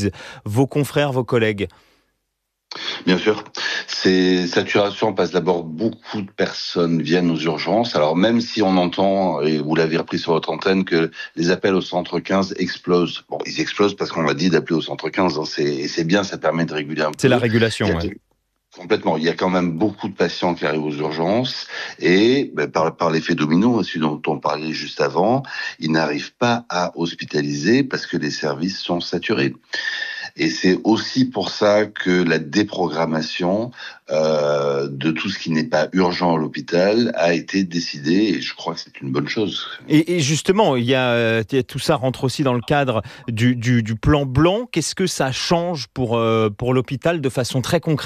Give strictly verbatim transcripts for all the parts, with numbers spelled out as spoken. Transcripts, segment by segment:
disent vos confrères, vos collègues ? Bien sûr. Ces saturations passent d'abord, beaucoup de personnes viennent aux urgences. Alors même si on entend, et vous l'avez repris sur votre antenne, que les appels au centre quinze explosent. Bon, ils explosent parce qu'on l'a dit d'appeler au centre quinze. Hein, c'est, et c'est bien, ça permet de réguler un peu. C'est la régulation, oui. Complètement. Il y a quand même beaucoup de patients qui arrivent aux urgences et ben, par, par l'effet domino, celui dont on parlait juste avant, ils n'arrivent pas à hospitaliser parce que les services sont saturés. Et c'est aussi pour ça que la déprogrammation euh, de tout ce qui n'est pas urgent à l'hôpital a été décidée, et je crois que c'est une bonne chose. Et, et justement, il y a, tout ça rentre aussi dans le cadre du, du, du plan blanc. Qu'est-ce que ça change pour, euh, pour l'hôpital de façon très concrète ?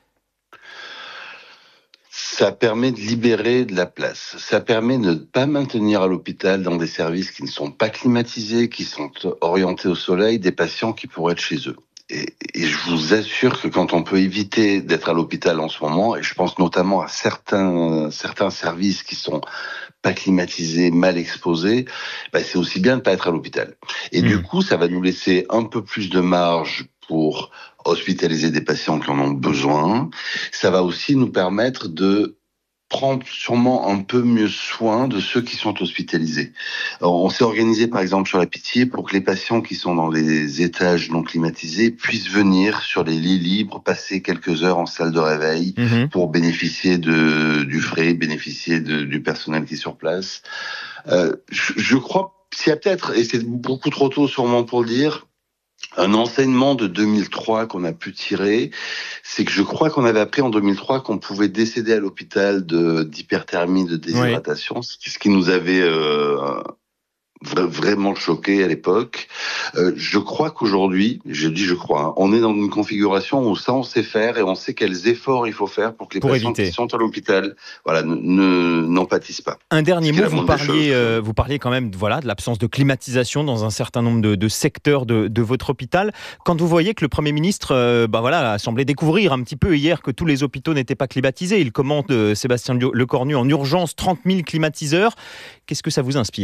Ça permet de libérer de la place. Ça permet de ne pas maintenir à l'hôpital dans des services qui ne sont pas climatisés, qui sont orientés au soleil, des patients qui pourraient être chez eux. Et, et je vous assure que quand on peut éviter d'être à l'hôpital en ce moment, et je pense notamment à certains, certains services qui sont pas climatisés, mal exposés, bah c'est aussi bien de ne pas être à l'hôpital. Et mmh. du coup, ça va nous laisser un peu plus de marge pour hospitaliser des patients qui en ont besoin. Ça va aussi nous permettre de prendre sûrement un peu mieux soin de ceux qui sont hospitalisés. Alors, on s'est organisé par exemple sur la Pitié pour que les patients qui sont dans les étages non climatisés puissent venir sur les lits libres, passer quelques heures en salle de réveil mmh. pour bénéficier de, du frais, bénéficier de, du personnel qui est sur place. Euh, je, je crois, s'il y a peut-être, et c'est beaucoup trop tôt sûrement pour le dire, un enseignement de deux mille trois qu'on a pu tirer, c'est que je crois qu'on avait appris en deux mille trois qu'on pouvait décéder à l'hôpital de, d'hyperthermie, de déshydratation, oui. ce qui nous avait euh, vraiment choqué à l'époque. Euh, je crois qu'aujourd'hui, je dis je crois, hein, on est dans une configuration où ça on sait faire et on sait quels efforts il faut faire pour que les pour patients éviter. qui sont à l'hôpital, voilà, ne, ne n'en pâtissent pas. Un dernier mot, vous parliez, euh, vous parliez quand même, voilà, de l'absence de climatisation dans un certain nombre de, de secteurs de, de votre hôpital. Quand vous voyez que le Premier ministre, euh, bah voilà, a semblé découvrir un petit peu hier que tous les hôpitaux n'étaient pas climatisés, il commande euh, Sébastien Lecornu en urgence trente mille climatiseurs. Qu'est-ce que ça vous inspire ?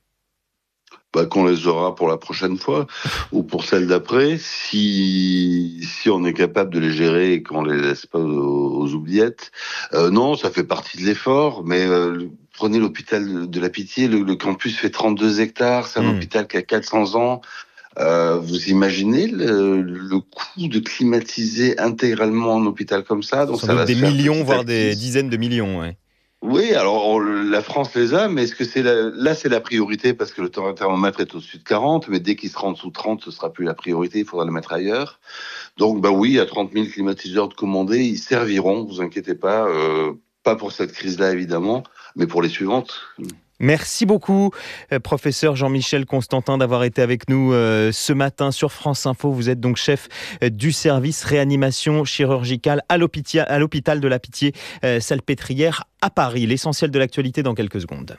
Bah, qu'on les aura pour la prochaine fois ou pour celle d'après, si si on est capable de les gérer et qu'on les laisse pas aux, aux oubliettes. Euh, non, ça fait partie de l'effort, mais euh, prenez l'hôpital de la Pitié, le, le campus fait trente-deux hectares, c'est un mmh. hôpital qui a quatre cents ans. Euh, vous imaginez le, le coût de climatiser intégralement un hôpital comme ça? Donc Sans ça va des se millions, voire des dizaines de millions, ouais. Oui, alors on, la France les a, mais est-ce que c'est la, là c'est la priorité parce que le thermomètre est au-dessus de quarante, mais dès qu'il sera en dessous de trente, ce sera plus la priorité, il faudra le mettre ailleurs. Donc bah oui, il y a trente mille climatiseurs de commandés, ils serviront, vous inquiétez pas, euh, pas pour cette crise-là évidemment, mais pour les suivantes. Merci beaucoup, professeur Jean-Michel Constantin, d'avoir été avec nous euh, ce matin sur France Info. Vous êtes donc chef du service réanimation chirurgicale à l'hôpital, à l'hôpital de la Pitié euh, Salpêtrière à Paris. L'essentiel de l'actualité dans quelques secondes.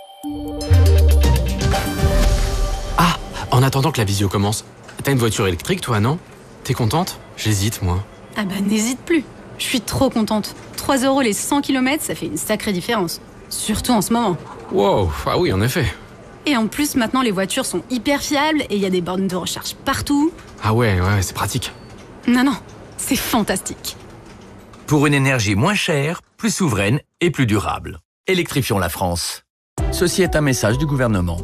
Ah, en attendant que la visio commence, t'as une voiture électrique toi, non ? T'es contente ? J'hésite, moi. Ah bah n'hésite plus, je suis trop contente. trois euros les cent kilomètres, ça fait une sacrée différence. Surtout en ce moment. Wow, ah oui, en effet. Et en plus, maintenant, les voitures sont hyper fiables et il y a des bornes de recharge partout. Ah ouais, ouais, c'est pratique. Non, non, c'est fantastique. Pour une énergie moins chère, plus souveraine et plus durable. Électrifions la France. Ceci est un message du gouvernement.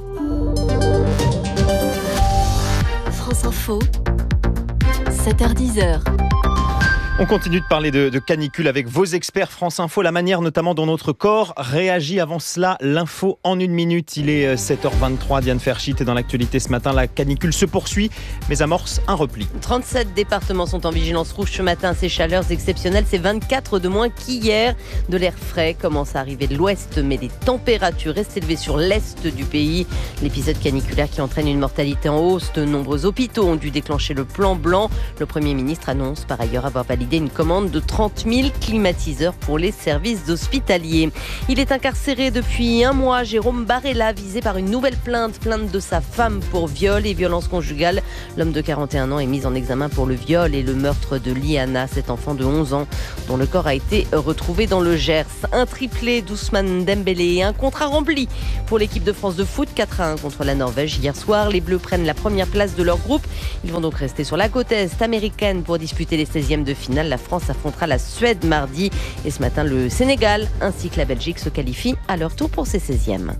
France Info, sept heures dix. On continue de parler de, de canicule avec vos experts France Info, la manière notamment dont notre corps réagit. Avant cela, l'info en une minute. Il est sept heures vingt-trois, Diane Ferchit est dans l'actualité ce matin. La canicule se poursuit, mais amorce un repli. trente-sept départements sont en vigilance rouge ce matin. Ces chaleurs exceptionnelles, c'est vingt-quatre de moins qu'hier. De l'air frais commence à arriver de l'ouest, mais les températures restent élevées sur l'est du pays. L'épisode caniculaire qui entraîne une mortalité en hausse. De nombreux hôpitaux ont dû déclencher le plan blanc. Le Premier ministre annonce par ailleurs avoir validé validé une commande de trente mille climatiseurs pour les services hospitaliers. Il est incarcéré depuis un mois. Jérôme Barella, visé par une nouvelle plainte, plainte de sa femme pour viol et violence conjugale. L'homme de quarante et un ans est mis en examen pour le viol et le meurtre de Liana, cet enfant de onze ans, dont le corps a été retrouvé dans le Gers. Un triplé d'Ousmane Dembélé et un contrat rempli pour l'équipe de France de foot, quatre à un contre la Norvège hier soir. Les Bleus prennent la première place de leur groupe. Ils vont donc rester sur la côte est américaine pour disputer les seizièmes de finale. La France affrontera la Suède mardi et ce matin le Sénégal ainsi que la Belgique se qualifient à leur tour pour ces seizièmes.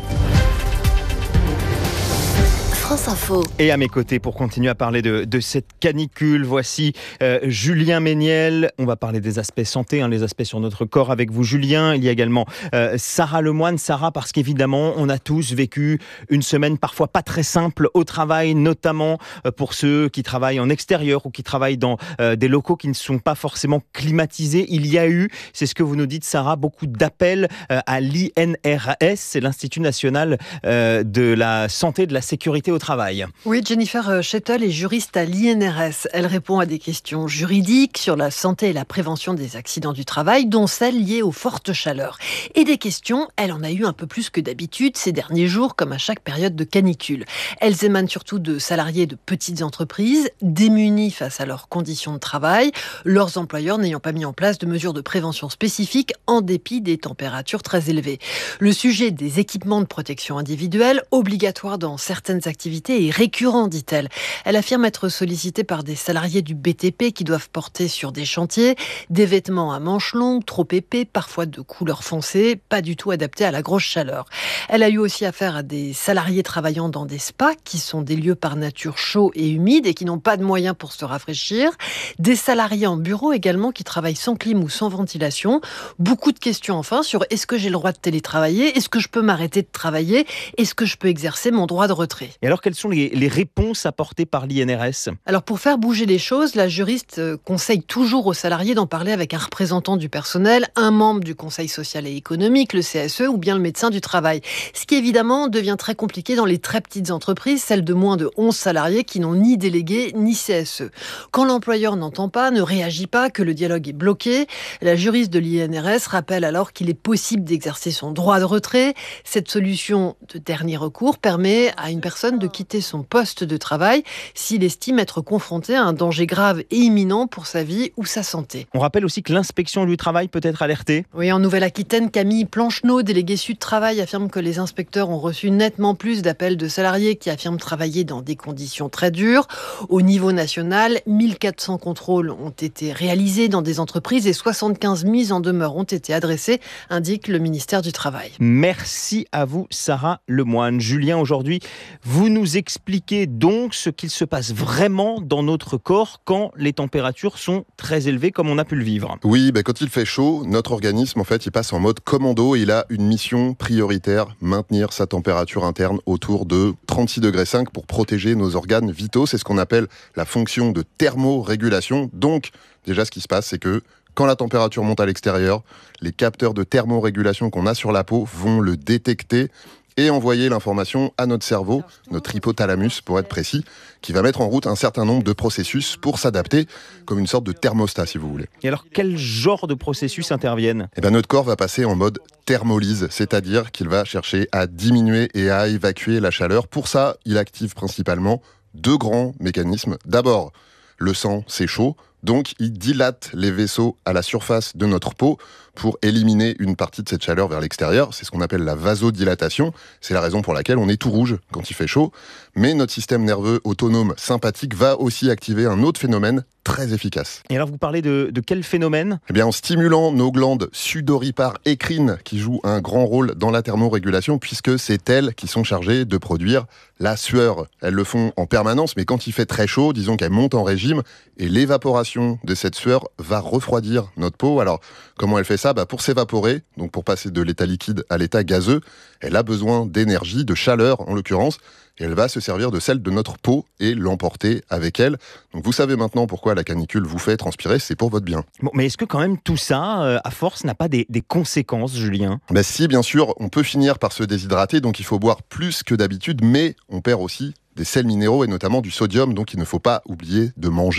France Info. Et à mes côtés, pour continuer à parler de, de cette canicule, voici euh, Julien Méniel. On va parler des aspects santé, hein, les aspects sur notre corps avec vous, Julien. Il y a également euh, Sarah Lemoine. Sarah, parce qu'évidemment, on a tous vécu une semaine parfois pas très simple au travail, notamment euh, pour ceux qui travaillent en extérieur ou qui travaillent dans euh, des locaux qui ne sont pas forcément climatisés. Il y a eu, c'est ce que vous nous dites, Sarah, beaucoup d'appels euh, à l'I N R S, c'est l'Institut national euh, de la santé et de la sécurité au travail. Oui, Jennifer Shettle est juriste à l'I N R S. Elle répond à des questions juridiques sur la santé et la prévention des accidents du travail, dont celles liées aux fortes chaleurs. Et des questions, elle en a eu un peu plus que d'habitude ces derniers jours, comme à chaque période de canicule. Elles émanent surtout de salariés de petites entreprises, démunis face à leurs conditions de travail, leurs employeurs n'ayant pas mis en place de mesures de prévention spécifiques en dépit des températures très élevées. Le sujet des équipements de protection individuelle, obligatoires dans certaines activités, est récurrent, dit-elle. Elle affirme être sollicitée par des salariés du B T P qui doivent porter sur des chantiers des vêtements à manches longues, trop épais, parfois de couleur foncée, pas du tout adaptés à la grosse chaleur. Elle a eu aussi affaire à des salariés travaillant dans des spas, qui sont des lieux par nature chauds et humides et qui n'ont pas de moyens pour se rafraîchir. Des salariés en bureau également qui travaillent sans clim ou sans ventilation. Beaucoup de questions enfin sur est-ce que j'ai le droit de télétravailler ? Est-ce que je peux m'arrêter de travailler ? Est-ce que je peux exercer mon droit de retrait ? Et alors, quelles sont les, les réponses apportées par l'I N R S ? Alors, pour faire bouger les choses, la juriste conseille toujours aux salariés d'en parler avec un représentant du personnel, un membre du Conseil social et économique, le C S E, ou bien le médecin du travail. Ce qui, évidemment, devient très compliqué dans les très petites entreprises, celles de moins de onze salariés qui n'ont ni délégué ni C S E. Quand l'employeur n'entend pas, ne réagit pas, que le dialogue est bloqué, la juriste de l'I N R S rappelle alors qu'il est possible d'exercer son droit de retrait. Cette solution de dernier recours permet à une personne de quitter son poste de travail s'il estime être confronté à un danger grave et imminent pour sa vie ou sa santé. On rappelle aussi que l'inspection du travail peut être alertée. Oui, en Nouvelle-Aquitaine, Camille Plancheneau, déléguée Sud Travail, affirme que les inspecteurs ont reçu nettement plus d'appels de salariés qui affirment travailler dans des conditions très dures. Au niveau national, mille quatre cents contrôles ont été réalisés dans des entreprises et soixante-quinze mises en demeure ont été adressées, indique le ministère du Travail. Merci à vous, Sarah Lemoine. Julien, aujourd'hui, vous nous expliquez donc ce qu'il se passe vraiment dans notre corps quand les températures sont très élevées, comme on a pu le vivre. Oui, bah quand il fait chaud, notre organisme, en fait, il passe en mode commando et il a une mission prioritaire, maintenir sa température interne autour de trente-six degrés cinq pour protéger nos organes vitaux. C'est ce qu'on appelle la fonction de thermorégulation. Donc, déjà, ce qui se passe, c'est que quand la température monte à l'extérieur, les capteurs de thermorégulation qu'on a sur la peau vont le détecter et envoyer l'information à notre cerveau, notre hypothalamus pour être précis, qui va mettre en route un certain nombre de processus pour s'adapter, comme une sorte de thermostat si vous voulez. Et alors, quel genre de processus interviennent ? Eh bien, notre corps va passer en mode thermolyse, c'est-à-dire qu'il va chercher à diminuer et à évacuer la chaleur. Pour ça, il active principalement deux grands mécanismes. D'abord, le sang, c'est chaud, donc il dilate les vaisseaux à la surface de notre peau pour éliminer une partie de cette chaleur vers l'extérieur. C'est ce qu'on appelle la vasodilatation. C'est la raison pour laquelle on est tout rouge quand il fait chaud. Mais notre système nerveux autonome sympathique va aussi activer un autre phénomène très efficace. Et alors, vous parlez de, de quel phénomène ? Eh bien, en stimulant nos glandes sudoripares écrines qui jouent un grand rôle dans la thermorégulation, puisque c'est elles qui sont chargées de produire la sueur. Elles le font en permanence, mais quand il fait très chaud, disons qu'elles montent en régime, et l'évaporation de cette sueur va refroidir notre peau. Alors, comment elle fait ça ? Bah, pour s'évaporer, donc pour passer de l'état liquide à l'état gazeux, elle a besoin d'énergie, de chaleur en l'occurrence, et elle va se servir de celle de notre peau et l'emporter avec elle. Donc vous savez maintenant pourquoi la canicule vous fait transpirer, c'est pour votre bien. Bon, mais est-ce que quand même tout ça, euh, à force, n'a pas des, des conséquences, Julien ? Bah si, bien sûr, on peut finir par se déshydrater, donc il faut boire plus que d'habitude, mais on perd aussi des sels minéraux et notamment du sodium, donc il ne faut pas oublier de manger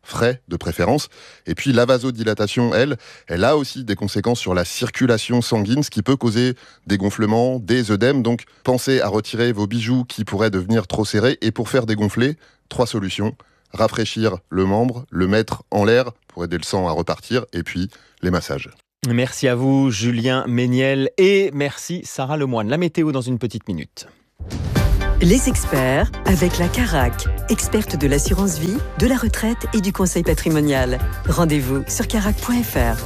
frais de préférence. Et puis la vasodilatation, elle, elle a aussi des conséquences sur la circulation sanguine, ce qui peut causer des gonflements, des œdèmes. Donc pensez à retirer vos bijoux qui pourraient devenir trop serrés. Et pour faire dégonfler, trois solutions. Rafraîchir le membre, le mettre en l'air pour aider le sang à repartir, et puis les massages. Merci à vous, Julien Méniel, et merci Sarah Lemoine. La météo dans une petite minute. Les experts avec la Carac, experte de l'assurance vie, de la retraite et du conseil patrimonial. Rendez-vous sur carac point f r.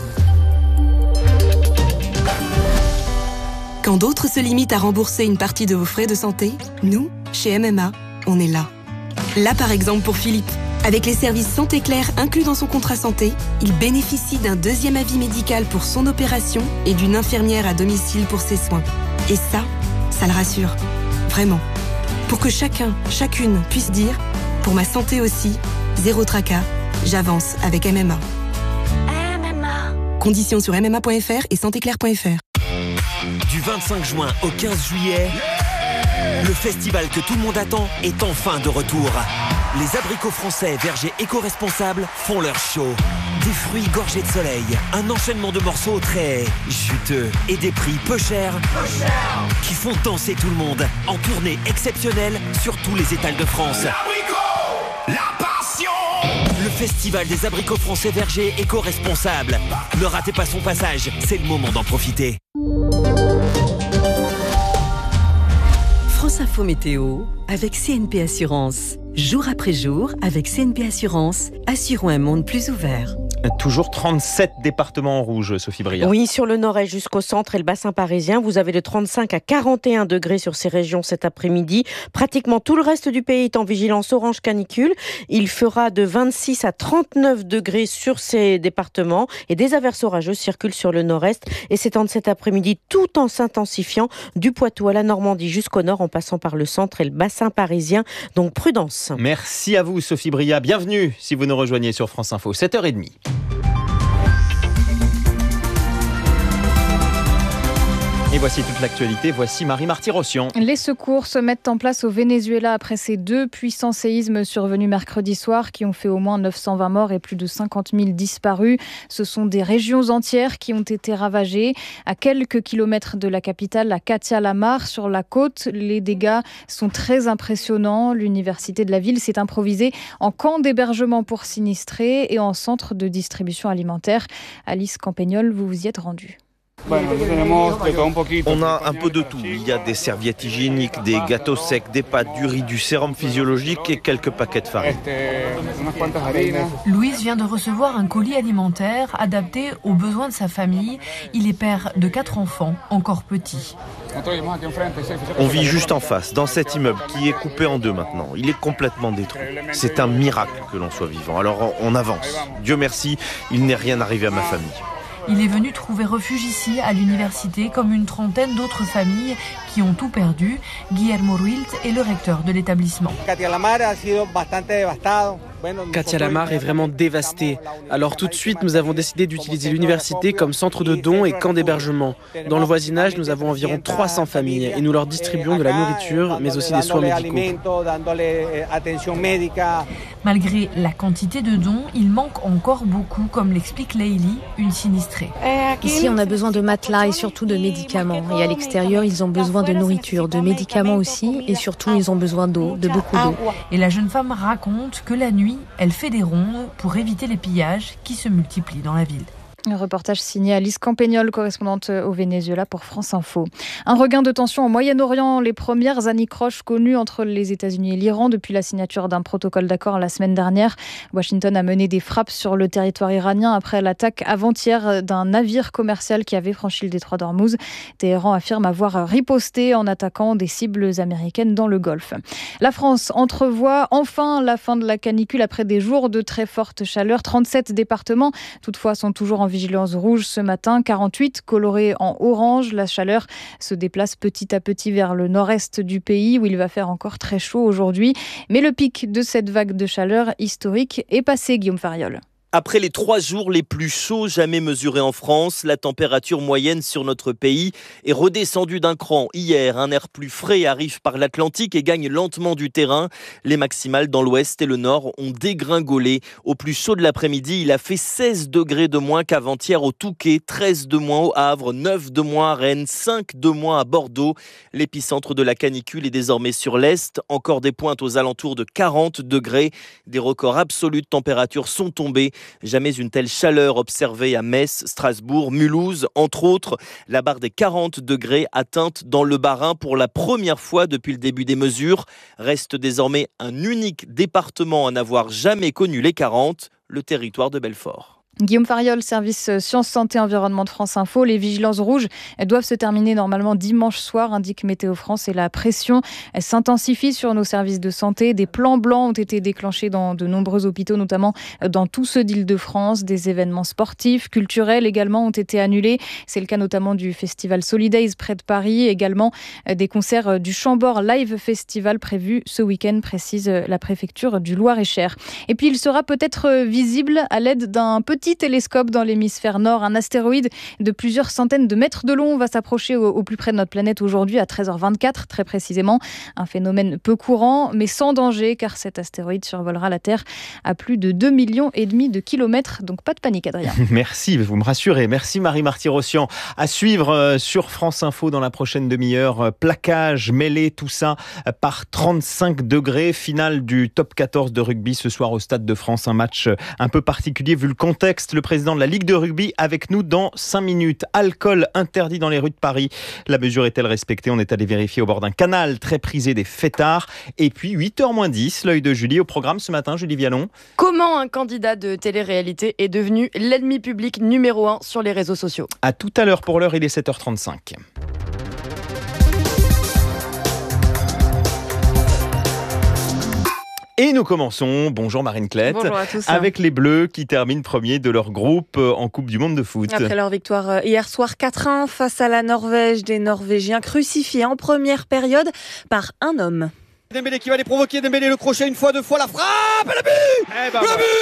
Quand d'autres se limitent à rembourser une partie de vos frais de santé, nous, chez M M A, on est là. Là, par exemple, pour Philippe. Avec les services Santé Claire inclus dans son contrat santé, il bénéficie d'un deuxième avis médical pour son opération et d'une infirmière à domicile pour ses soins. Et ça, ça le rassure. Vraiment. Pour que chacun, chacune puisse dire « Pour ma santé aussi, zéro tracas, j'avance avec M M A ». M M A. Conditions sur m m a point f r et santé claire point f r. Du vingt-cinq juin au quinze juillet, le festival que tout le monde attend est enfin de retour. Les abricots français vergers éco-responsables font leur show. Des fruits gorgés de soleil, un enchaînement de morceaux très juteux et des prix peu chers, peu cher. Qui font danser tout le monde en tournée exceptionnelle sur tous les étals de France. L'abricot, la passion. Le festival des abricots français vergers éco-responsables. Ne ratez pas son passage, c'est le moment d'en profiter. France Info Météo avec C N P Assurance. Jour après jour, avec C N P Assurance, assurons un monde plus ouvert. Toujours trente-sept départements en rouge, Sophie Bria. Oui, sur le nord-est jusqu'au centre et le bassin parisien, vous avez de trente-cinq à quarante et un degrés sur ces régions cet après-midi. Pratiquement tout le reste du pays est en vigilance orange canicule. Il fera de vingt-six à trente-neuf degrés sur ces départements et des averses orageuses circulent sur le nord-est et s'étendent cet après-midi tout en s'intensifiant du Poitou à la Normandie jusqu'au nord en passant par le centre et le bassin parisien. Donc prudence. Merci à vous, Sophie Bria. Bienvenue si vous nous rejoignez sur France Info, sept heures trente. Et voici toute l'actualité, voici Marie Marty-Rossian. Les secours se mettent en place au Venezuela après ces deux puissants séismes survenus mercredi soir qui ont fait au moins neuf cent vingt morts et plus de cinquante mille disparus. Ce sont des régions entières qui ont été ravagées. À quelques kilomètres de la capitale, la Catia-la-Mar, sur la côte, les dégâts sont très impressionnants. L'université de la ville s'est improvisée en camp d'hébergement pour sinistrés et en centre de distribution alimentaire. Alice Campagnol, vous vous y êtes rendue. On a un peu de tout. Il y a des serviettes hygiéniques, des gâteaux secs, des pâtes, du riz, du sérum physiologique et quelques paquets de farine. Louise vient de recevoir un colis alimentaire adapté aux besoins de sa famille. Il est père de quatre enfants, encore petits. On vit juste en face, dans cet immeuble qui est coupé en deux maintenant. Il est complètement détruit. C'est un miracle que l'on soit vivant. Alors on avance. Dieu merci, il n'est rien arrivé à ma famille. Il est venu trouver refuge ici, à l'université, comme une trentaine d'autres familles qui ont tout perdu. Guillermo Ruilt est le recteur de l'établissement. Catia-la-Mar est vraiment dévastée. Alors tout de suite, nous avons décidé d'utiliser l'université comme centre de dons et camp d'hébergement. Dans le voisinage, nous avons environ trois cents familles et nous leur distribuons de la nourriture, mais aussi des soins médicaux. Malgré la quantité de dons, il manque encore beaucoup, comme l'explique Leili, une sinistrée. Ici, on a besoin de matelas et surtout de médicaments. Et à l'extérieur, ils ont besoin de nourriture, de médicaments aussi. Et surtout, ils ont besoin d'eau, de beaucoup d'eau. Et la jeune femme raconte que la nuit, elle fait des rondes pour éviter les pillages qui se multiplient dans la ville. Un reportage signé Alice Campagnol, correspondante au Venezuela pour France Info. Un regain de tension au Moyen-Orient. Les premières anicroches connues entre les États-Unis et l'Iran depuis la signature d'un protocole d'accord la semaine dernière. Washington a mené des frappes sur le territoire iranien après l'attaque avant-hier d'un navire commercial qui avait franchi le détroit d'Ormuz. Téhéran affirme avoir riposté en attaquant des cibles américaines dans le Golfe. La France entrevoit enfin la fin de la canicule après des jours de très forte chaleur. trente-sept départements, toutefois, sont toujours en vigilance rouge ce matin, quarante-huit colorés en orange. La chaleur se déplace petit à petit vers le nord-est du pays où il va faire encore très chaud aujourd'hui. Mais le pic de cette vague de chaleur historique est passé, Guillaume Fariol. Après les trois jours les plus chauds jamais mesurés en France, la température moyenne sur notre pays est redescendue d'un cran. Hier, un air plus frais arrive par l'Atlantique et gagne lentement du terrain. Les maximales dans l'ouest et le nord ont dégringolé. Au plus chaud de l'après-midi, il a fait seize degrés de moins qu'avant-hier au Touquet, treize de moins au Havre, neuf de moins à Rennes, cinq de moins à Bordeaux. L'épicentre de la canicule est désormais sur l'est. Encore des pointes aux alentours de quarante degrés. Des records absolus de température sont tombés. Jamais une telle chaleur observée à Metz, Strasbourg, Mulhouse, entre autres. La barre des quarante degrés atteinte dans le Bas-Rhin pour la première fois depuis le début des mesures. Reste désormais un unique département à n'avoir jamais connu les quarante, le territoire de Belfort. Guillaume Fariol, service Sciences, Santé, Environnement de France Info. Les vigilances rouges doivent se terminer normalement dimanche soir, indique Météo France, et la pression s'intensifie sur nos services de santé. Des plans blancs ont été déclenchés dans de nombreux hôpitaux, notamment dans tous ceux d'Île-de-France. Des événements sportifs, culturels également ont été annulés. C'est le cas notamment du festival Solidays près de Paris. Également des concerts du Chambord Live Festival prévus ce week-end, précise la préfecture du Loir-et-Cher. Et puis il sera peut-être visible à l'aide d'un petit Petit télescope dans l'hémisphère nord. Un astéroïde de plusieurs centaines de mètres de long va s'approcher au, au plus près de notre planète aujourd'hui à treize heures vingt-quatre, très précisément. Un phénomène peu courant, mais sans danger, car cet astéroïde survolera la Terre à plus de deux millions et demi de kilomètres. Donc pas de panique, Adrien. Merci, vous me rassurez. Merci Marie Marty-Rossian. À suivre sur France Info dans la prochaine demi-heure. Plaquage, mêlé, tout ça par trente-cinq degrés. Finale du top quatorze de rugby ce soir au Stade de France. Un match un peu particulier vu le contexte. Le président de la Ligue de rugby avec nous dans cinq minutes. Alcool interdit dans les rues de Paris. La mesure est-elle respectée? On est allé vérifier au bord d'un canal très prisé des fêtards. Et puis huit heures moins dix, l'œil de Julie au programme ce matin, Julie Vialon. Comment un candidat de télé-réalité est devenu l'ennemi public numéro un sur les réseaux sociaux? À tout à l'heure, pour l'heure, il est sept heures trente-cinq. Et nous commençons, bonjour Marine Klett, bonjour à tous. Avec les Bleus qui terminent premiers de leur groupe en Coupe du Monde de foot. Après leur victoire hier soir quatre un face à la Norvège, des Norvégiens crucifiés en première période par un homme. Dembélé qui va les provoquer, Dembélé le crochet une fois, deux fois, la frappe, et le but, eh ben le but,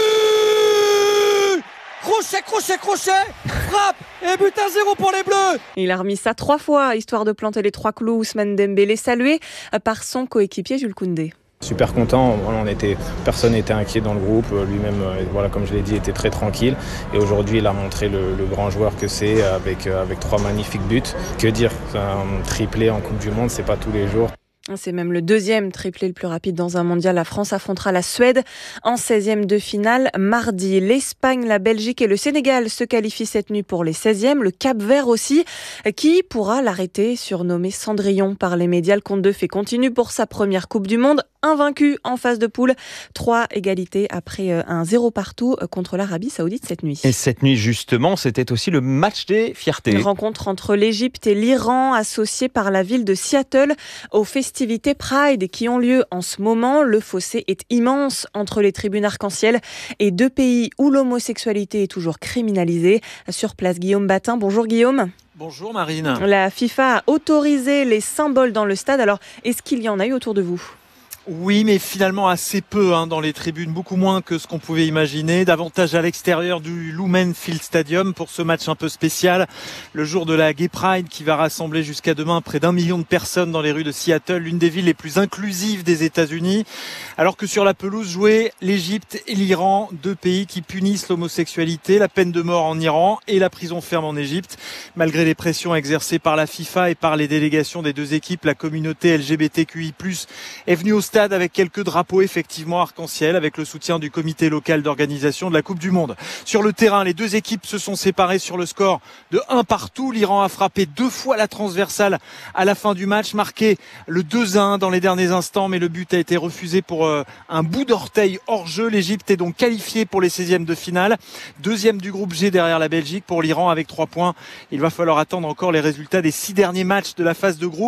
crochet, crochet, crochet, frappe et but à zéro pour les Bleus. Il a remis ça trois fois, histoire de planter les trois clous. Ousmane Dembélé salué par son coéquipier Jules Koundé. Super content, voilà, on était, personne n'était inquiet dans le groupe, lui-même, voilà, comme je l'ai dit, était très tranquille. Et aujourd'hui, il a montré le, le grand joueur que c'est avec, avec trois magnifiques buts. Que dire, un triplé en Coupe du Monde, c'est pas tous les jours. C'est même le deuxième triplé le plus rapide dans un mondial. La France affrontera la Suède en seizième de finale mardi. L'Espagne, la Belgique et le Sénégal se qualifient cette nuit pour les seizièmes. Le Cap-Vert aussi. Qui pourra l'arrêter? Surnommé Cendrillon par les médias, le compte deux fait continue pour sa première Coupe du Monde. Invaincu en phase de poule. Trois égalités après un zéro partout contre l'Arabie Saoudite cette nuit. Et cette nuit, justement, c'était aussi le match des fiertés. Une rencontre entre l'Égypte et l'Iran, associée par la ville de Seattle au festival Activités Pride qui ont lieu en ce moment. Le fossé est immense entre les tribunes arc-en-ciel et deux pays où l'homosexualité est toujours criminalisée. Sur place, Guillaume Batin. Bonjour Guillaume. Bonjour Marine. La FIFA a autorisé les symboles dans le stade. Alors, est-ce qu'il y en a eu autour de vous ? Oui, mais finalement assez peu hein, dans les tribunes, beaucoup moins que ce qu'on pouvait imaginer. Davantage à l'extérieur du Lumen Field Stadium pour ce match un peu spécial. Le jour de la Gay Pride qui va rassembler jusqu'à demain près d'un million de personnes dans les rues de Seattle, l'une des villes les plus inclusives des États-Unis. Alors que sur la pelouse jouaient l'Égypte et l'Iran, deux pays qui punissent l'homosexualité, la peine de mort en Iran et la prison ferme en Égypte. Malgré les pressions exercées par la FIFA et par les délégations des deux équipes, la communauté L G B T Q I plus, est venue au stade avec quelques drapeaux effectivement arc-en-ciel avec le soutien du comité local d'organisation de la Coupe du Monde. Sur le terrain, les deux équipes se sont séparées sur le score de un partout. L'Iran a frappé deux fois la transversale à la fin du match, marqué le deux à un dans les derniers instants, mais le but a été refusé pour euh, un bout d'orteil hors jeu. L'Égypte est donc qualifiée pour les seizièmes de finale. Deuxième du groupe G derrière la Belgique pour l'Iran avec trois points. Il va falloir attendre encore les résultats des six derniers matchs de la phase de groupe.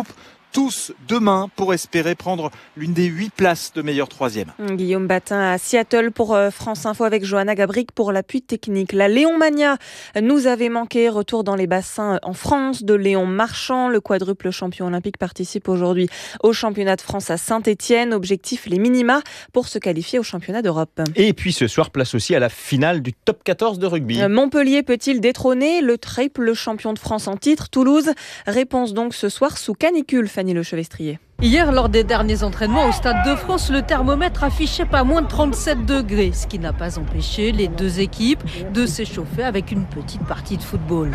tous demain pour espérer prendre l'une des huit places de meilleur troisième. Guillaume Batin à Seattle pour France Info avec Johanna Gabric pour l'appui technique. La Léon-Mania nous avait manqué. Retour dans les bassins en France de Léon Marchand. Le quadruple champion olympique participe aujourd'hui au championnat de France à Saint-Étienne. Objectif, les minima pour se qualifier au championnat d'Europe. Et puis ce soir, place aussi à la finale du top quatorze de rugby. Montpellier peut-il détrôner le triple champion de France en titre, Toulouse? Réponse donc ce soir sous canicule, Fanny Lechevestrier. Hier, lors des derniers entraînements au Stade de France, le thermomètre affichait pas moins de trente-sept degrés, ce qui n'a pas empêché les deux équipes de s'échauffer avec une petite partie de football.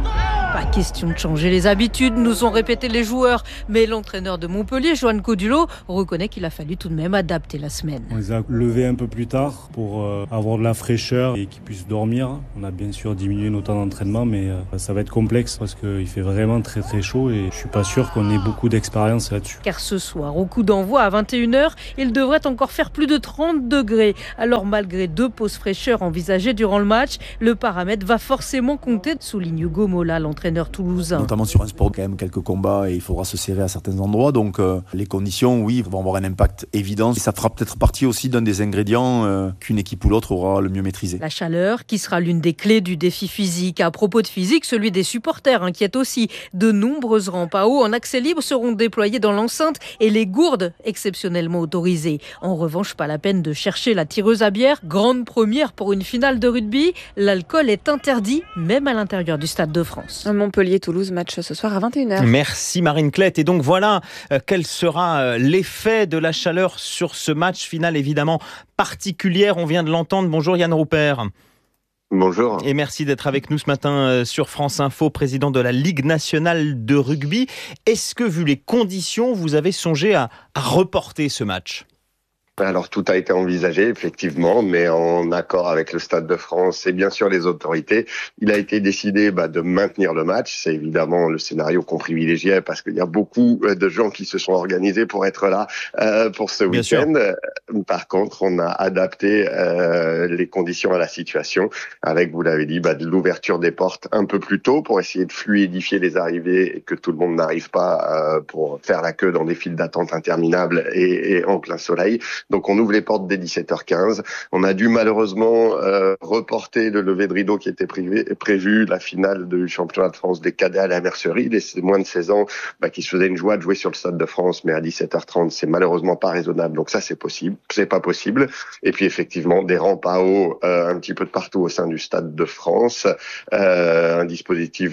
Pas question de changer les habitudes, nous ont répété les joueurs, mais l'entraîneur de Montpellier, Joan Codulot, reconnaît qu'il a fallu tout de même adapter la semaine. On les a levés un peu plus tard pour euh, avoir de la fraîcheur et qu'ils puissent dormir. On a bien sûr diminué nos temps d'entraînement, mais euh, ça va être complexe parce qu'il fait vraiment très très chaud et je suis pas sûr qu'on ait beaucoup d'expérience là-dessus. Car ce soir, au coup d'envoi à vingt et une heures, il devrait encore faire plus de trente degrés. Alors malgré deux pauses fraîcheurs envisagées durant le match, le paramètre va forcément compter, souligne Hugo Mola, l'entraîneur toulousain. Notamment sur un sport, quand même quelques combats et il faudra se serrer à certains endroits. Donc euh, les conditions, oui, vont avoir un impact évident. Et ça fera peut-être partie aussi d'un des ingrédients euh, qu'une équipe ou l'autre aura le mieux maîtrisé. La chaleur qui sera l'une des clés du défi physique. À propos de physique, celui des supporters inquiète aussi. De nombreuses rampes à eau en accès libre seront déployées dans l'enceinte et les gourdes exceptionnellement autorisées. En revanche, pas la peine de chercher la tireuse à bière. Grande première pour une finale de rugby. L'alcool est interdit, même à l'intérieur du Stade de France. Montpellier-Toulouse, match ce soir à vingt et une heures. Merci Marine Klett. Et donc voilà, euh, quel sera euh, l'effet de la chaleur sur ce match final évidemment particulière. On vient de l'entendre. Bonjour Yann Roupert. Bonjour. Et merci d'être avec nous ce matin sur France Info, président de la Ligue nationale de rugby. Est-ce que, vu les conditions, vous avez songé à, à reporter ce match ? Alors tout a été envisagé effectivement, mais en accord avec le Stade de France et bien sûr les autorités, il a été décidé bah, de maintenir le match. C'est évidemment le scénario qu'on privilégiait parce qu'il y a beaucoup de gens qui se sont organisés pour être là euh, pour ce bien week-end. Sûr. Par contre, on a adapté euh, les conditions à la situation avec, vous l'avez dit, bah, de l'ouverture des portes un peu plus tôt pour essayer de fluidifier les arrivées et que tout le monde n'arrive pas euh, pour faire la queue dans des files d'attente interminables et, et en plein soleil. Donc on ouvre les portes dès dix-sept heures quinze. On a dû malheureusement euh, reporter le lever de rideau qui était privé, prévu, la finale du championnat de France des cadets à la Mercerie, des moins de seize ans bah, qui se faisaient une joie de jouer sur le Stade de France, mais à dix-sept heures trente, c'est malheureusement pas raisonnable. Donc ça, c'est possible, c'est pas possible. Et puis effectivement, des rampes à eau euh, un petit peu de partout au sein du Stade de France, euh, un dispositif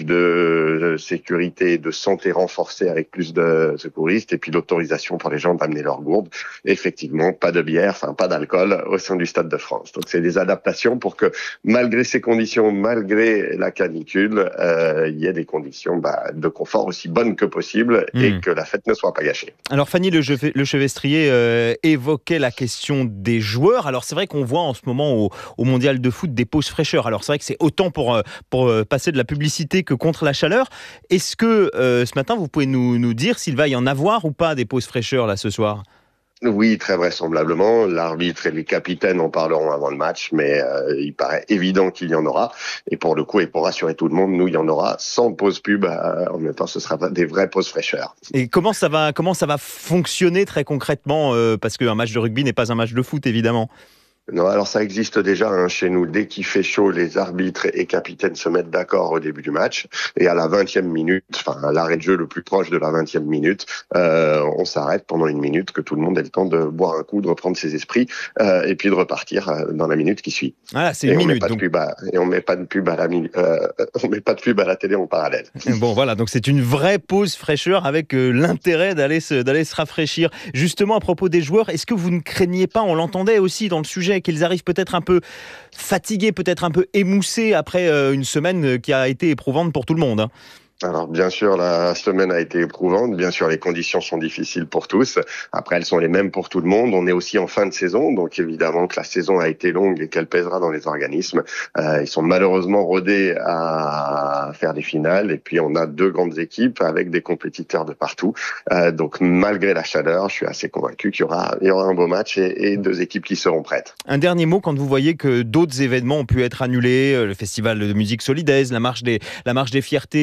de sécurité et de santé renforcé avec plus de secouristes, et puis l'autorisation pour les gens d'amener leurs gourdes. Effectivement, pas de bière, enfin pas d'alcool au sein du Stade de France. Donc c'est des adaptations pour que malgré ces conditions, malgré la canicule, euh, il y ait des conditions bah, de confort aussi bonnes que possible mmh. et que la fête ne soit pas gâchée. Alors Fanny Lechevestrier euh, évoquait la question des joueurs. Alors c'est vrai qu'on voit en ce moment au, au mondial de foot des pauses fraîcheurs. Alors c'est vrai que c'est autant pour, pour passer de la publicité que contre la chaleur. Est-ce que euh, ce matin vous pouvez nous, nous dire s'il va y en avoir ou pas des pauses fraîcheurs là ce soir ? Oui, très vraisemblablement. L'arbitre et les capitaines en parleront avant le match, mais euh, il paraît évident qu'il y en aura. Et pour le coup, et pour rassurer tout le monde, nous, il y en aura sans pause pub. Euh, en même temps, ce sera des vraies pauses fraîcheurs. Et comment ça va, comment ça va fonctionner très concrètement euh, parce qu'un match de rugby n'est pas un match de foot, évidemment. Non, alors ça existe déjà hein, chez nous. Dès qu'il fait chaud, les arbitres et capitaines se mettent d'accord au début du match. Et à la vingtième minute, enfin à l'arrêt de jeu le plus proche de la vingtième minute, euh, on s'arrête pendant une minute, que tout le monde ait le temps de boire un coup, de reprendre ses esprits, euh, et puis de repartir euh, dans la minute qui suit. Ah, c'est une minute. Donc... À, et on met pas de pub à la euh, on met pas de pub à la télé en parallèle. Bon voilà, donc c'est une vraie pause fraîcheur avec euh, l'intérêt d'aller se d'aller se rafraîchir. Justement à propos des joueurs, est-ce que vous ne craignez pas, on l'entendait aussi dans le sujet, qu'ils arrivent peut-être un peu fatigués, peut-être un peu émoussés après une semaine qui a été éprouvante pour tout le monde, hein. Alors bien sûr, la semaine a été éprouvante. Bien sûr, les conditions sont difficiles pour tous. Après, elles sont les mêmes pour tout le monde. On est aussi en fin de saison, donc évidemment que la saison a été longue et qu'elle pèsera dans les organismes. Euh, ils sont malheureusement rodés à faire des finales. Et puis, on a deux grandes équipes avec des compétiteurs de partout. Euh, donc, malgré la chaleur, je suis assez convaincu qu'il y aura, il y aura un beau match et, et deux équipes qui seront prêtes. Un dernier mot, quand vous voyez que d'autres événements ont pu être annulés, le festival de musique solidaise, la marche des, la marche des fiertés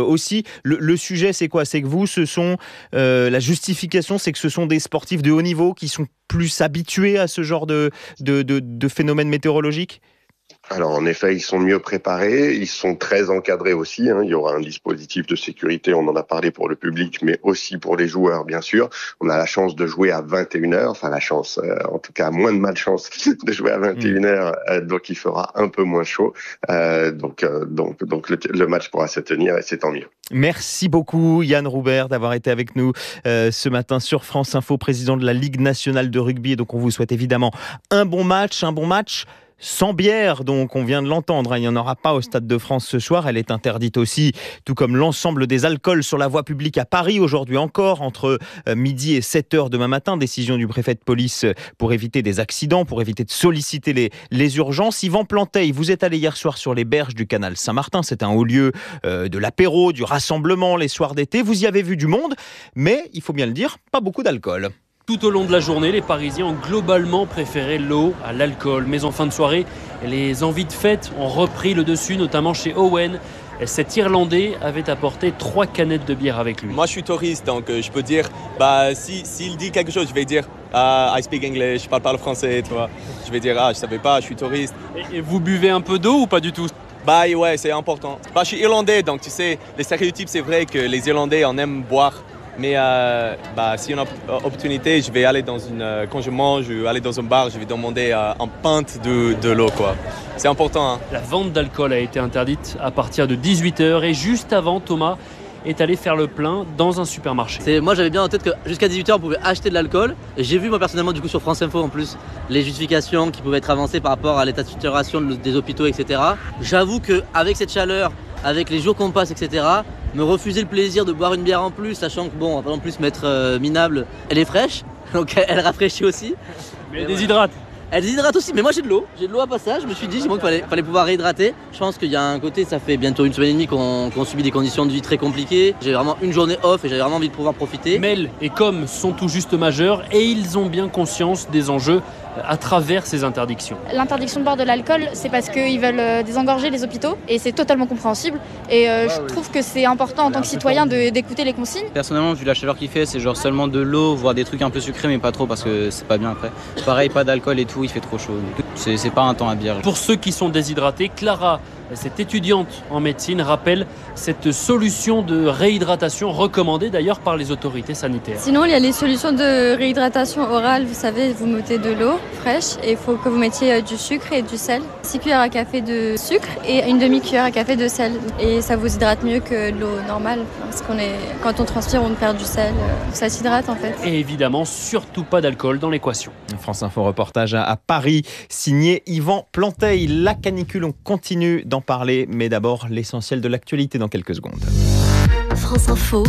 aussi. Le, le sujet, c'est quoi ? C'est que vous, ce sont euh, la justification, c'est que ce sont des sportifs de haut niveau qui sont plus habitués à ce genre de, de, de, de phénomènes météorologiques ? Alors en effet, ils sont mieux préparés, ils sont très encadrés aussi, hein. Il y aura un dispositif de sécurité, on en a parlé pour le public, mais aussi pour les joueurs bien sûr. On a la chance de jouer à vingt et une heures, enfin la chance, euh, en tout cas moins de malchance de jouer à vingt et une heures, euh, donc il fera un peu moins chaud, euh, donc, euh, donc, donc le, le match pourra se tenir et c'est tant mieux. Merci beaucoup Yann Roubert d'avoir été avec nous euh, ce matin sur France Info, président de la Ligue nationale de rugby. Et donc on vous souhaite évidemment un bon match, un bon match sans bière, donc on vient de l'entendre, hein, il n'y en aura pas au Stade de France ce soir, elle est interdite aussi, tout comme l'ensemble des alcools sur la voie publique à Paris, aujourd'hui encore, entre euh, midi et sept heures demain matin, décision du préfet de police pour éviter des accidents, pour éviter de solliciter les, les urgences. Yvan Planteil, vous êtes allé hier soir sur les berges du canal Saint-Martin, c'est un haut lieu euh, de l'apéro, du rassemblement les soirs d'été, vous y avez vu du monde, mais il faut bien le dire, pas beaucoup d'alcool. Tout au long de la journée, les Parisiens ont globalement préféré l'eau à l'alcool. Mais en fin de soirée, les envies de fête ont repris le dessus, notamment chez Owen. Cet Irlandais avait apporté trois canettes de bière avec lui. Moi, je suis touriste, donc euh, je peux dire, bah, si, s'il dit quelque chose, je vais dire uh, I speak English, je parle pas le français, tu vois. Je vais dire, ah, je savais pas, je suis touriste. Et, et vous buvez un peu d'eau ou pas du tout ? Bah ouais, c'est important. Bah, je suis irlandais, donc tu sais, les stéréotypes, c'est vrai que les Irlandais en aiment boire. Mais euh, bah, si on a opportunité, je vais aller dans une, euh, quand je mange, je vais aller dans un bar, je vais demander euh, un pinte de, de l'eau, quoi. C'est important. Hein. La vente d'alcool a été interdite à partir de dix-huit heures et juste avant, Thomas est allé faire le plein dans un supermarché. C'est, moi j'avais bien en tête que jusqu'à dix-huit heures on pouvait acheter de l'alcool. Et j'ai vu moi personnellement du coup sur France Info en plus les justifications qui pouvaient être avancées par rapport à l'état de saturation des hôpitaux, et cetera. J'avoue qu'avec cette chaleur, avec les jours qu'on passe, et cetera, me refuser le plaisir de boire une bière en plus, sachant que bon, on va pas non plus se mettre euh, minable, elle est fraîche, donc elle rafraîchit aussi. Mais elle déshydrate. Elle déshydrate aussi, mais moi j'ai de l'eau, j'ai de l'eau à passage, je me suis dit qu'il fallait, fallait pouvoir réhydrater. Je pense qu'il y a un côté, ça fait bientôt une semaine et demie qu'on, qu'on subit des conditions de vie très compliquées. J'ai vraiment une journée off et j'avais vraiment envie de pouvoir profiter. Mel et Com sont tout juste majeurs et ils ont bien conscience des enjeux à travers ces interdictions. L'interdiction de boire de l'alcool, c'est parce qu'ils veulent désengorger les hôpitaux et c'est totalement compréhensible. Et euh, je trouve que c'est important en tant que citoyen de, d'écouter les consignes. Personnellement, vu la chaleur qu'il fait, c'est genre seulement de l'eau, voire des trucs un peu sucrés, mais pas trop parce que c'est pas bien après. Pareil, pas d'alcool et tout, il fait trop chaud. C'est, c'est pas un temps à bière. Pour ceux qui sont déshydratés, Clara, cette étudiante en médecine, rappelle cette solution de réhydratation recommandée d'ailleurs par les autorités sanitaires. Sinon, il y a les solutions de réhydratation orale. Vous savez, vous mettez de l'eau fraîche et il faut que vous mettiez du sucre et du sel. six cuillères à café de sucre et une demi-cuillère à café de sel. Et ça vous hydrate mieux que l'eau normale. Parce qu'on est, quand on transpire, on perd du sel. Ça s'hydrate en fait. Et évidemment, surtout pas d'alcool dans l'équation. France Info reportage à Paris, signé Yvan Planteil. La canicule, on continue d'en parler, mais d'abord l'essentiel de l'actualité dans quelques secondes. France Info,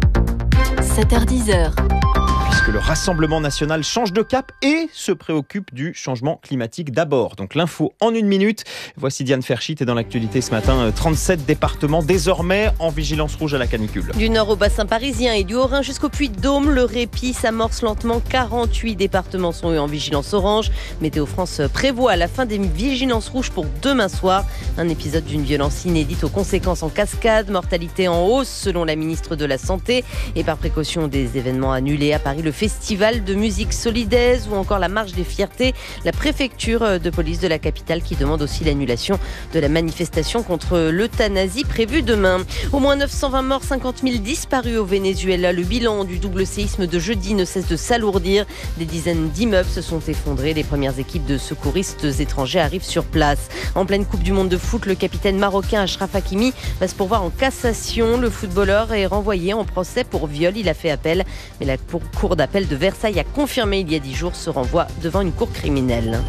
sept heures dix. Puisque le Rassemblement national change de cap et se préoccupe du changement climatique d'abord. Donc l'info en une minute. Voici Diane Ferchit et dans l'actualité ce matin, trente-sept départements désormais en vigilance rouge à la canicule. Du nord au bassin parisien et du Haut-Rhin jusqu'au Puy-de-Dôme, le répit s'amorce lentement. quarante-huit départements sont eux en vigilance orange. Météo France prévoit la fin des vigilances rouges pour demain soir. Un épisode d'une violence inédite aux conséquences en cascade. Mortalité en hausse selon la ministre de la Santé. Et par précaution, des événements annulés à Paris, le festival de musique solidaise ou encore la marche des fiertés. La préfecture de police de la capitale qui demande aussi l'annulation de la manifestation contre l'euthanasie prévue demain. Au moins neuf cent vingt morts, cinquante mille disparus au Venezuela. Le bilan du double séisme de jeudi ne cesse de s'alourdir. Des dizaines d'immeubles se sont effondrés. Les premières équipes de secouristes étrangers arrivent sur place. En pleine Coupe du Monde de foot, le capitaine marocain Achraf Hakimi va se pourvoir en cassation. Le footballeur est renvoyé en procès pour viol. Il a fait appel, mais la cour d'appel de Versailles a confirmé il y a dix jours ce renvoi devant une cour criminelle.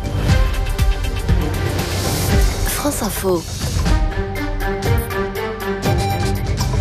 France Info.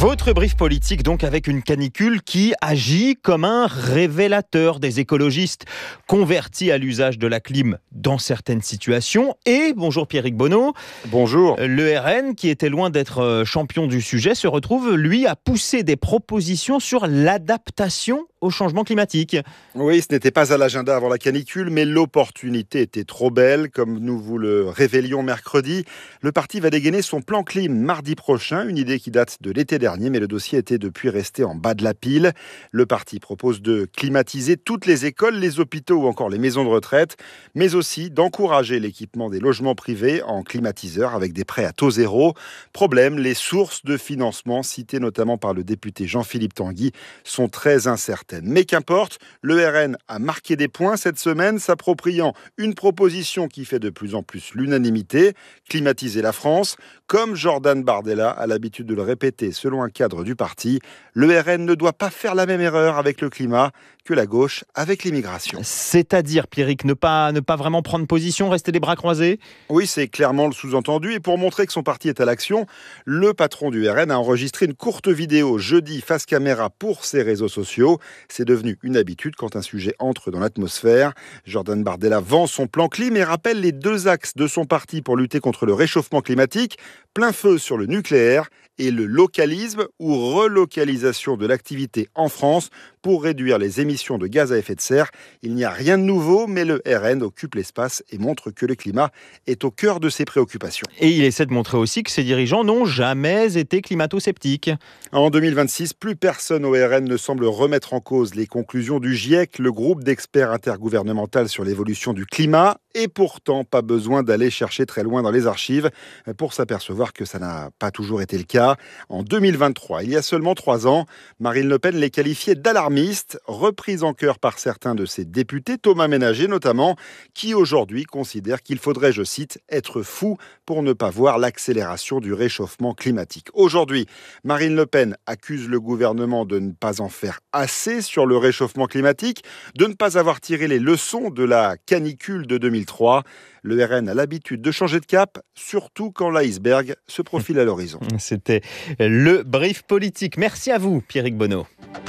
Votre brief politique donc avec une canicule qui agit comme un révélateur des écologistes convertis à l'usage de la clim dans certaines situations. Et bonjour Pierrick Bonneau. Bonjour. Le R N, qui était loin d'être champion du sujet, se retrouve lui à pousser des propositions sur l'adaptation au changement climatique. Oui, ce n'était pas à l'agenda avant la canicule, mais l'opportunité était trop belle. Comme nous vous le révélions mercredi, le parti va dégainer son plan clim mardi prochain, une idée qui date de l'été dernier, mais le dossier était depuis resté en bas de la pile. Le parti propose de climatiser toutes les écoles, les hôpitaux ou encore les maisons de retraite, mais aussi d'encourager l'équipement des logements privés en climatiseurs avec des prêts à taux zéro. Problème, les sources de financement, citées notamment par le député Jean-Philippe Tanguy, sont très incertaines. Mais qu'importe, le R N a marqué des points cette semaine, s'appropriant une proposition qui fait de plus en plus l'unanimité, climatiser la France. Comme Jordan Bardella a l'habitude de le répéter selon un cadre du parti, le R N ne doit pas faire la même erreur avec le climat que la gauche avec l'immigration. C'est-à-dire, Pierrick, ne pas, ne pas vraiment prendre position, rester les bras croisés ? Oui, c'est clairement le sous-entendu. Et pour montrer que son parti est à l'action, le patron du R N a enregistré une courte vidéo jeudi face caméra pour ses réseaux sociaux. C'est devenu une habitude quand un sujet entre dans l'atmosphère. Jordan Bardella vend son plan clim et rappelle les deux axes de son parti pour lutter contre le réchauffement climatique. Plein feu sur le nucléaire et le localisme ou relocalisation de l'activité en France pour réduire les émissions de gaz à effet de serre. Il n'y a rien de nouveau, mais le R N occupe l'espace et montre que le climat est au cœur de ses préoccupations. Et il essaie de montrer aussi que ses dirigeants n'ont jamais été climato-sceptiques. En deux mille vingt-six, plus personne au R N ne semble remettre en cause les conclusions du GIEC, le groupe d'experts intergouvernemental sur l'évolution du climat. Et pourtant, pas besoin d'aller chercher très loin dans les archives pour s'apercevoir que ça n'a pas toujours été le cas. En deux mille vingt-trois, il y a seulement trois ans, Marine Le Pen les qualifiait d'alarmistes, reprise en cœur par certains de ses députés, Thomas Ménager notamment, qui aujourd'hui considère qu'il faudrait, je cite, être fou pour ne pas voir l'accélération du réchauffement climatique. Aujourd'hui, Marine Le Pen accuse le gouvernement de ne pas en faire assez sur le réchauffement climatique, de ne pas avoir tiré les leçons de la canicule de deux mille trois. Le R N a l'habitude de changer de cap, surtout quand l'iceberg se profile à l'horizon. C'était le brief politique. Merci à vous, Pierrick Bonneau.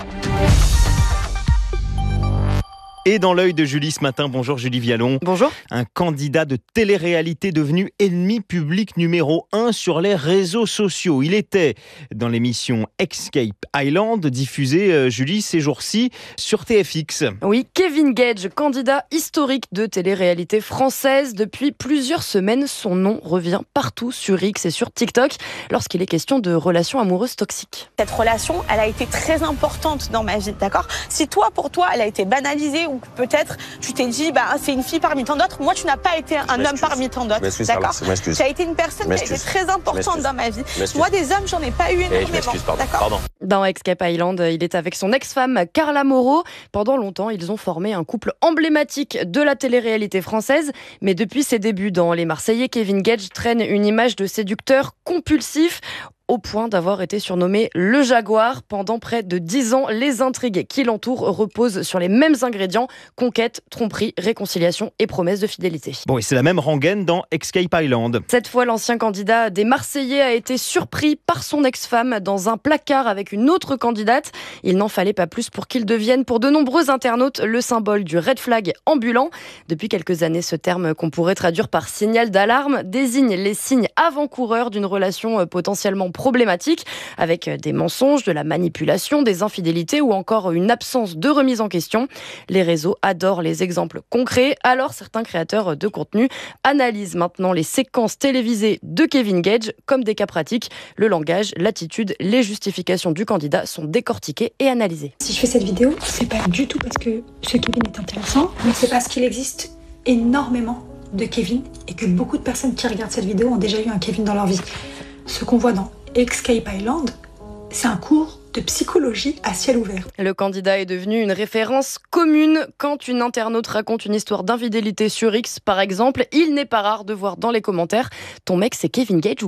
Et dans l'œil de Julie ce matin, bonjour Julie Vialon. Bonjour. Un candidat de télé-réalité devenu ennemi public numéro un sur les réseaux sociaux. Il était dans l'émission Escape Island, diffusée, euh, Julie, ces jours-ci sur T F X. Oui, Kevin Gage, candidat historique de télé-réalité française. Depuis plusieurs semaines, son nom revient partout sur X et sur TikTok lorsqu'il est question de relations amoureuses toxiques. Cette relation, elle a été très importante dans ma vie, d'accord ? Si toi, pour toi, elle a été banalisée, ou peut-être tu t'es dit bah c'est une fille parmi tant d'autres, moi tu n'as pas été un homme parmi tant d'autres, d'accord ? Tu as été une personne qui a été très importante dans ma vie. Moi des hommes j'en ai pas eu énormément, d'accord ? Dans Escape Island, il est avec son ex-femme Carla Moreau. Pendant longtemps, ils ont formé un couple emblématique de la télé-réalité française, mais depuis ses débuts dans Les Marseillais, Kevin Gage traîne une image de séducteur compulsif, au point d'avoir été surnommé le Jaguar. Pendant près de dix ans, les intrigues qui l'entourent reposent sur les mêmes ingrédients: conquête, tromperie, réconciliation et promesse de fidélité. Bon, et c'est la même rengaine dans Escape Island. Cette fois, l'ancien candidat des Marseillais a été surpris par son ex-femme dans un placard avec une autre candidate. Il n'en fallait pas plus pour qu'il devienne, pour de nombreux internautes, le symbole du red flag ambulant. Depuis quelques années, ce terme, qu'on pourrait traduire par signal d'alarme, désigne les signes avant-coureurs d'une relation potentiellement problématique, avec des mensonges, de la manipulation, des infidélités ou encore une absence de remise en question. Les réseaux adorent les exemples concrets, alors certains créateurs de contenu analysent maintenant les séquences télévisées de Kevin Gage comme des cas pratiques. Le langage, l'attitude, les justifications du candidat sont décortiquées et analysées. Si je fais cette vidéo, c'est pas du tout parce que ce Kevin est intéressant, mais c'est parce qu'il existe énormément de Kevin et que beaucoup de personnes qui regardent cette vidéo ont déjà eu un Kevin dans leur vie. Ce qu'on voit dans Escape Island, c'est un cours de psychologie à ciel ouvert. Le candidat est devenu une référence commune. Quand une internaute raconte une histoire d'infidélité sur X, par exemple, il n'est pas rare de voir dans les commentaires « Ton mec, c'est Kevin Gage » ou